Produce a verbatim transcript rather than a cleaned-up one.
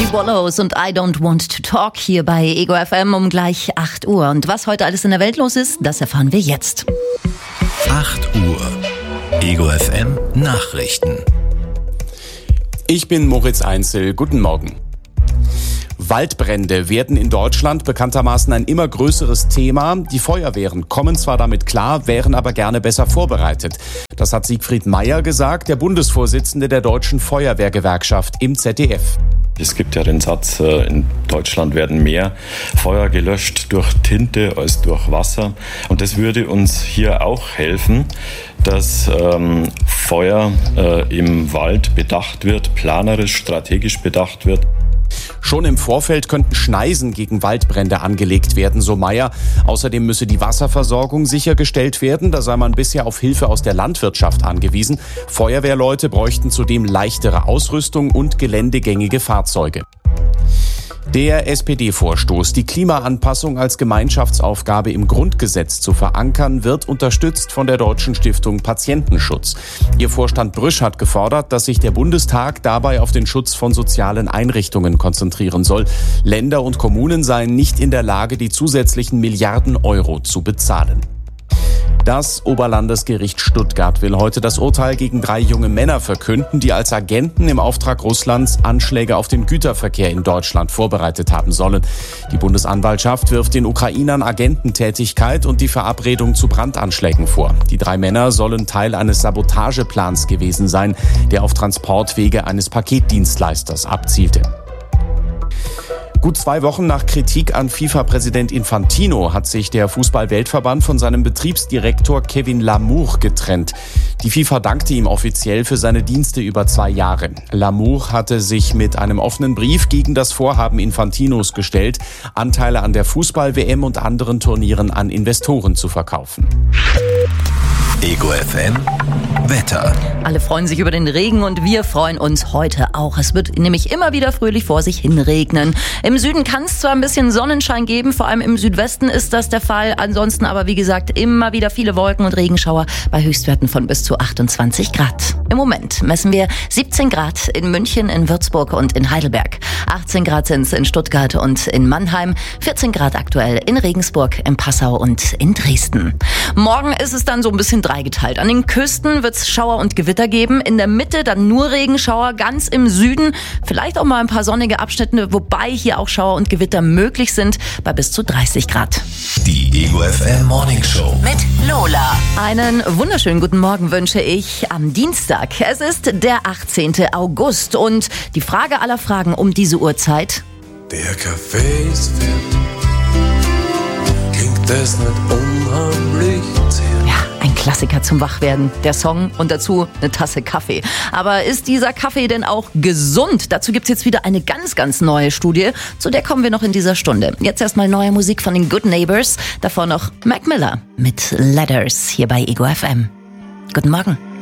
Die Wallows und I Don't Want to Talk hier bei Ego F M um gleich acht Uhr. Und was heute alles in der Welt los ist, das erfahren wir jetzt. acht Uhr. Ego F M Nachrichten. Ich bin Moritz Einzel. Guten Morgen. Waldbrände werden in Deutschland bekanntermaßen ein immer größeres Thema. Die Feuerwehren kommen zwar damit klar, wären aber gerne besser vorbereitet. Das hat Siegfried Mayer gesagt, der Bundesvorsitzende der Deutschen Feuerwehrgewerkschaft im Z D F. Es gibt ja den Satz, in Deutschland werden mehr Feuer gelöscht durch Tinte als durch Wasser. Und das würde uns hier auch helfen, dass ähm, Feuer äh, im Wald bedacht wird, planerisch, strategisch bedacht wird. Schon im Vorfeld könnten Schneisen gegen Waldbrände angelegt werden, so Mayer. Außerdem müsse die Wasserversorgung sichergestellt werden. Da sei man bisher auf Hilfe aus der Landwirtschaft angewiesen. Feuerwehrleute bräuchten zudem leichtere Ausrüstung und geländegängige Fahrzeuge. Der S P D-Vorstoß, die Klimaanpassung als Gemeinschaftsaufgabe im Grundgesetz zu verankern, wird unterstützt von der Deutschen Stiftung Patientenschutz. Ihr Vorstand Brüsch hat gefordert, dass sich der Bundestag dabei auf den Schutz von sozialen Einrichtungen konzentrieren soll. Länder und Kommunen seien nicht in der Lage, die zusätzlichen Milliarden Euro zu bezahlen. Das Oberlandesgericht Stuttgart will heute das Urteil gegen drei junge Männer verkünden, die als Agenten im Auftrag Russlands Anschläge auf den Güterverkehr in Deutschland vorbereitet haben sollen. Die Bundesanwaltschaft wirft den Ukrainern Agententätigkeit und die Verabredung zu Brandanschlägen vor. Die drei Männer sollen Teil eines Sabotageplans gewesen sein, der auf Transportwege eines Paketdienstleisters abzielte. Gut zwei Wochen nach Kritik an FIFA-Präsident Infantino hat sich der Fußball-Weltverband von seinem Betriebsdirektor Kevin Lamour getrennt. Die FIFA dankte ihm offiziell für seine Dienste über zwei Jahre. Lamour hatte sich mit einem offenen Brief gegen das Vorhaben Infantinos gestellt, Anteile an der Fußball-W M und anderen Turnieren an Investoren zu verkaufen. Ego F M Wetter. Alle freuen sich über den Regen und wir freuen uns heute auch. Es wird nämlich immer wieder fröhlich vor sich hin regnen. Im Süden kann es zwar ein bisschen Sonnenschein geben, vor allem im Südwesten ist das der Fall. Ansonsten aber, wie gesagt, immer wieder viele Wolken und Regenschauer bei Höchstwerten von bis zu achtundzwanzig Grad. Im Moment messen wir siebzehn Grad in München, in Würzburg und in Heidelberg. achtzehn Grad sind es in Stuttgart und in Mannheim. vierzehn Grad aktuell in Regensburg, in Passau und in Dresden. Morgen ist es dann so ein bisschen dreigeteilt. An den Küsten wird es Schauer und Gewitter geben. In der Mitte dann nur Regenschauer. Ganz im Süden vielleicht auch mal ein paar sonnige Abschnitte, wobei hier auch Schauer und Gewitter möglich sind bei bis zu dreißig Grad. Die Ego F M Morning Show Mit Lola. Einen wunderschönen guten Morgen wünsche ich am Dienstag. Es ist der achtzehnten August und die Frage aller Fragen um diese Uhrzeit. Der Kaffee ist fertig. Klingt das nicht unheimlich zäh? Ja, ein Klassiker zum Wachwerden. Der Song und dazu eine Tasse Kaffee. Aber ist dieser Kaffee denn auch gesund? Dazu gibt's jetzt wieder eine ganz, ganz neue Studie. Zu der kommen wir noch in dieser Stunde. Jetzt erstmal neue Musik von den Good Neighbors. Davor noch Mac Miller mit Letters hier bei Ego F M. Guten Morgen.